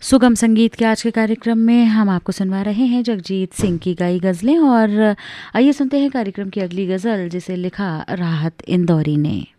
सुगम संगीत के आज के कार्यक्रम में हम आपको सुनवा रहे हैं जगजीत सिंह की गाई गज़लें। और आइए सुनते हैं कार्यक्रम की अगली गज़ल, जिसे लिखा राहत इंदौरी ने।